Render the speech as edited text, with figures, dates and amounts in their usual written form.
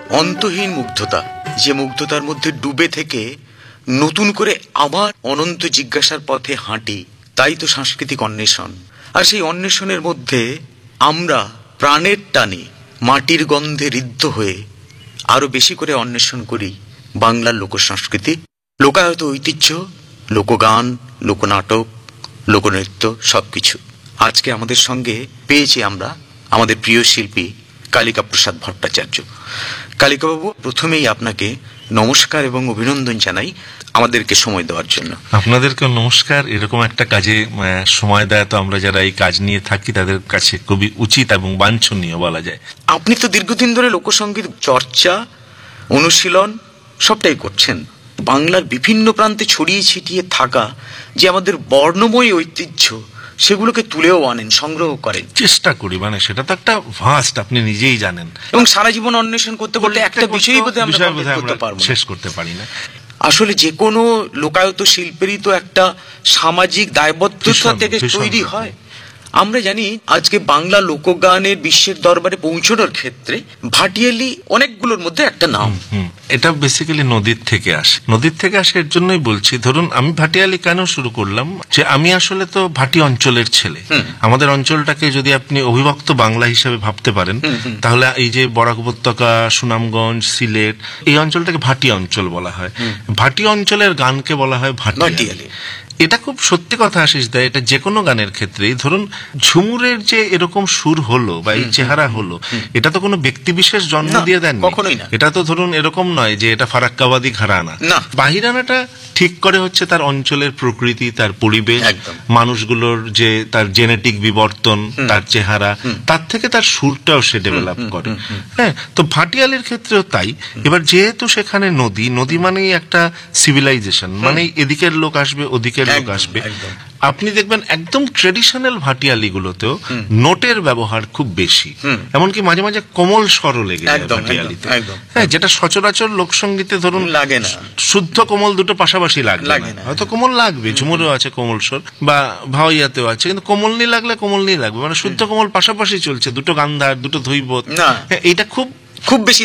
অন্তহীন মুগ্ধতা, যে মুগ্ধতার মধ্যে ডুবে থেকে নতুন করে আবার অনন্ত জিজ্ঞাসার পথে হাঁটি, তাই তো সাংস্কৃতিক অন্বেষণ। আর সেই অন্বেষণের মধ্যে আমরা প্রাণের টানে মাটির গন্ধে ঋদ্ধ হয়ে আরো বেশি করে অন্বেষণ করি বাংলার লোকসংস্কৃতি, লোকায়ত ঐতিহ্য, লোকগান, লোকনাটক, লোকনৃত্য, সবকিছু। আজকে আমাদের সঙ্গে পেয়েছি আমরা আমাদের প্রিয় শিল্পী কালিকা প্রসাদ ভট্টাচার্য। কালিকাবাবু, প্রথমেই আপনাকে নমস্কার এবং অভিনন্দন জানাই আমাদেরকে সময় দেওয়ার জন্য। আপনাদেরকে নমস্কার। এরকম একটা কাজে সময় দেয় তো আমরা যারা এই কাজ নিয়ে থাকি তাদের কাছে খুবই উচিত এবং বাঞ্ছনীয় বলা যায়। আপনি তো দীর্ঘদিন ধরে লোকসঙ্গীত চর্চা, অনুশীলন সবটাই করছেন। বাংলার বিভিন্ন প্রান্তে ছড়িয়ে ছিটিয়ে থাকা যে আমাদের বর্ণময় ঐতিহ্য, সেগুলোকে তুলেও আনেন, সংগ্রহ করেন। চেষ্টা করি, সেটা তো একটা ভাস্ট, আপনি নিজেই জানেন। এবং সারা জীবন অন্বেষণ করতে বলতে একটা বিষয়ই বোধহয় আমরা শেষ করতে পারি না। আসলে যে কোনো লোকায়ত শিল্পেরই তো একটা সামাজিক দায়বদ্ধতা থেকে তৈরি হয়। আমরা জানি আজকে বাংলা লোকগানের বিশ্বের দরবারে পৌঁছানোর ক্ষেত্রে ভাটিয়ালি অনেকগুলোর মধ্যে একটা নাম। এটা বেসিক্যালি নদীর থেকে আসে। নদীর থেকে আসে এর জন্যই বলছি, ধরুন আমি ভাটিয়ালি কেন শুরু করলাম, যে আমি আসলে তো ভাটি অঞ্চলের ছেলে। আমাদের অঞ্চলটাকে যদি আপনি অবিভক্ত বাংলা হিসেবে ভাবতে পারেন, তাহলে এই যে বরাক উপত্যকা, সুনামগঞ্জ, সিলেট, এই অঞ্চলটাকে ভাটি অঞ্চল বলা হয়। ভাটি অঞ্চলের গানকে বলা হয় ভাটিয়ালি। এটা খুব সত্যি কথা আশিস দা, এটা যে কোনো গানের ক্ষেত্রেই ধরুন ঝুমুরের যে এরকম সুর হলো বা এই চেহারা হলো, এটা তো কোনো ব্যক্তি বিশেষ জন্ম দিয়ে দেন, কখনোই না। এটা তো ধরুন এরকম নয় যে এটা ফারাক্কাবাদী ঘরানা। বাহিরানাটা ঠিক করে হচ্ছে তার অঞ্চলের প্রকৃতি, তার পরিবেশ, মানুষগুলোর যে তার জেনেটিক বিবর্তন, তার চেহারা, তার থেকে তার সুরটাও সে ডেভেলপ করে। হ্যাঁ, তো ভাটিয়ালির ক্ষেত্রেও তাই। এবার যেহেতু সেখানে নদী, নদী মানেই একটা সিভিলাইজেশন, মানে এদিকের লোক আসবে, ওদিকের লোক আসবে। আপনি দেখবেন একদম ট্রেডিশনাল ভাটিয়ালি গুলোতেও নোটের ব্যবহার খুব বেশি, এমনকি মাঝে মাঝে কোমল স্বরও লেগে যায় ভাটিয়ালিতে। হ্যাঁ, যেটা সচরাচর লোকসঙ্গীতে ধরুন লাগে না। শুদ্ধ কোমল দুটো পাশাপাশি লাগবে না, হয়তো কোমল লাগবে, ঝুমুরেও আছে কোমল স্বর বা ভাওয়াইয়াতেও আছে, কিন্তু কোমল নি লাগলে কোমল নি লাগবে, মানে শুদ্ধ কোমল পাশাপাশি চলছে, দুটো গান্ধার, দুটো ধৈবত। এইটা খুব খুব বেশি